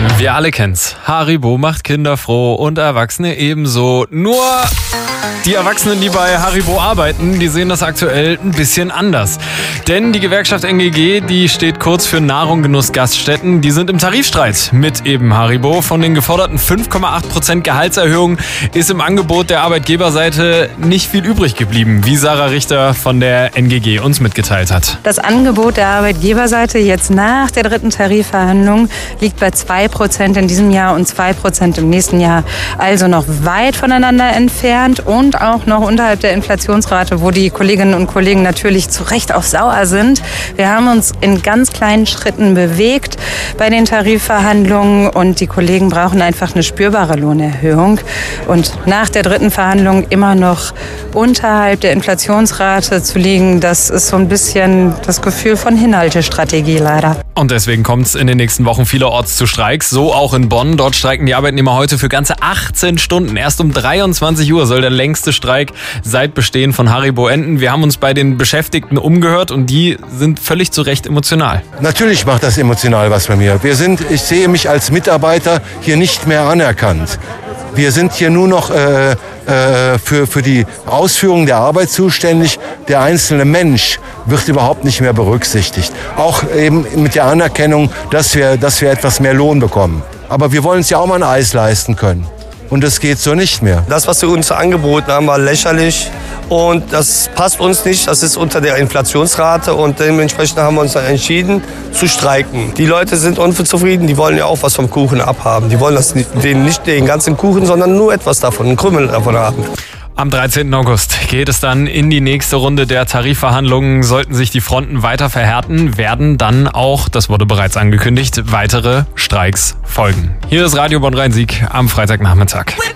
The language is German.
Wir alle kennen's. Haribo macht Kinder froh und Erwachsene ebenso. Nur die Erwachsenen, die bei Haribo arbeiten, die sehen das aktuell ein bisschen anders. Denn die Gewerkschaft NGG, die steht kurz für Nahrung, Genuss, Gaststätten, die sind im Tarifstreit mit eben Haribo. Von den geforderten 5,8% Gehaltserhöhung ist im Angebot der Arbeitgeberseite nicht viel übrig geblieben, wie Sarah Richter von der NGG uns mitgeteilt hat. Das Angebot der Arbeitgeberseite jetzt nach der dritten Tarifverhandlung liegt bei 2% in diesem Jahr und 2% im nächsten Jahr. Also noch weit voneinander entfernt und auch noch unterhalb der Inflationsrate, wo die Kolleginnen und Kollegen natürlich zu Recht auch sauer sind. Wir haben uns in ganz kleinen Schritten bewegt bei den Tarifverhandlungen und die Kollegen brauchen einfach eine spürbare Lohnerhöhung. Und nach der dritten Verhandlung immer noch unterhalb der Inflationsrate zu liegen, das ist so ein bisschen das Gefühl von Hinhaltestrategie leider. Und deswegen kommt es in den nächsten Wochen vielerorts zu Streiks, so auch in Bonn. Dort streiken die Arbeitnehmer heute für ganze 18 Stunden. Erst um 23 Uhr soll der längste Streik seit Bestehen von Haribo enden. Wir haben uns bei den Beschäftigten umgehört und die sind völlig zu Recht emotional. Natürlich macht das emotional was bei mir. Ich sehe mich als Mitarbeiter hier nicht mehr anerkannt. Wir sind hier nur noch für die Ausführung der Arbeit zuständig. Der einzelne Mensch wird überhaupt nicht mehr berücksichtigt. Auch eben mit der Anerkennung, dass wir etwas mehr Lohn bekommen. Aber wir wollen uns ja auch mal ein Eis leisten können. Und das geht so nicht mehr. Das, was sie uns angeboten haben, war lächerlich. Und das passt uns nicht. Das ist unter der Inflationsrate. Und dementsprechend haben wir uns dann entschieden, zu streiken. Die Leute sind unzufrieden. Die wollen ja auch was vom Kuchen abhaben. Die wollen nicht den ganzen Kuchen, sondern nur etwas davon, einen Krümel davon haben. Am 13. August geht es dann in die nächste Runde der Tarifverhandlungen. Sollten sich die Fronten weiter verhärten, werden dann auch, das wurde bereits angekündigt, weitere Streiks folgen. Hier ist Radio Bonn Rhein-Sieg am Freitagnachmittag.